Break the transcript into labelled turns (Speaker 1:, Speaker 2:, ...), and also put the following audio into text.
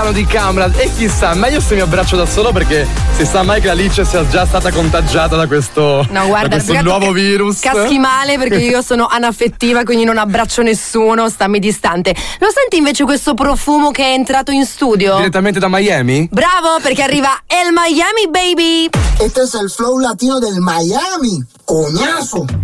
Speaker 1: brano di Camera. E chissà, meglio se mi abbraccio da solo, perché si sa mai che Alice sia già stata contagiata da questo,
Speaker 2: no, guarda,
Speaker 1: da questo nuovo virus.
Speaker 2: Caschi male, perché io sono anaffettiva, quindi non abbraccio nessuno, stammi distante. Lo senti invece questo profumo che è entrato in studio?
Speaker 1: Direttamente da Miami?
Speaker 2: Bravo, perché arriva El Miami Baby.
Speaker 3: Este es el flow latino del Miami. Coñazo.